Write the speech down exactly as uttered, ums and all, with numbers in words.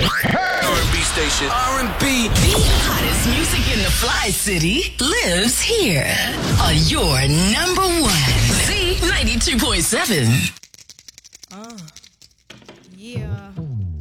R and B station. R and B. The hottest music in the Fly City lives here on your number one. Z ninety-two point seven. Uh, yeah.